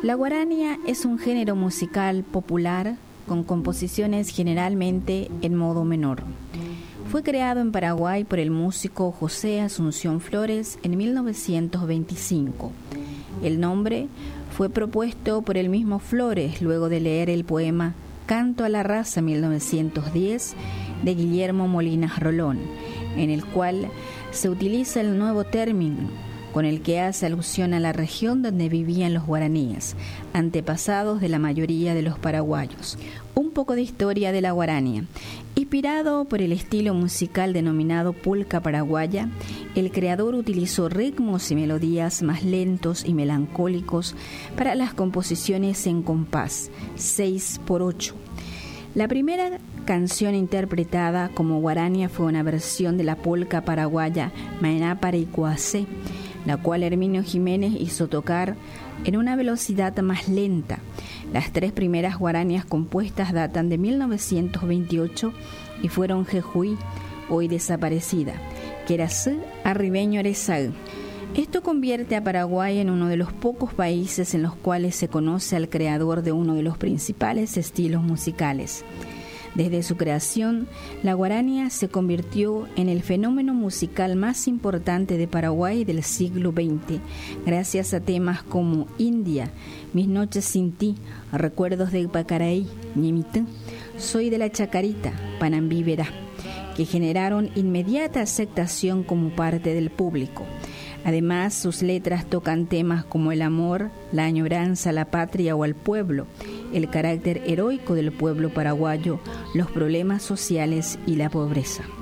La guarania es un género musical popular con composiciones generalmente en modo menor. Fue creado en Paraguay por el músico José Asunción Flores en 1925. El nombre fue propuesto por el mismo Flores luego de leer el poema Canto a la Raza 1910 de Guillermo Molinas Rolón, en el cual se utiliza el nuevo término con el que hace alusión a la región donde vivían los guaraníes, antepasados de la mayoría de los paraguayos. Un poco de historia de la guarania. Inspirado por el estilo musical denominado polca paraguaya, el creador utilizó ritmos y melodías más lentos y melancólicos para las composiciones en compás, 6/8. La primera canción interpretada como guarania fue una versión de la polca paraguaya Maená Pareicuacé, la cual Herminio Jiménez hizo tocar en una velocidad más lenta. Las tres primeras guaranias compuestas datan de 1928 y fueron Jejuí, hoy desaparecida, Querasú, Arribeño Erezagú. Esto convierte a Paraguay en uno de los pocos países en los cuales se conoce al creador de uno de los principales estilos musicales. Desde su creación, la guarania se convirtió en el fenómeno musical más importante de Paraguay del siglo XX, gracias a temas como India, Mis noches sin ti, Recuerdos de Pacaraí, Ñimitú, Soy de la Chacarita, Panambí Verá, que generaron inmediata aceptación como parte del público. Además, sus letras tocan temas como el amor, la añoranza a la patria o al pueblo, el carácter heroico del pueblo paraguayo, los problemas sociales y la pobreza.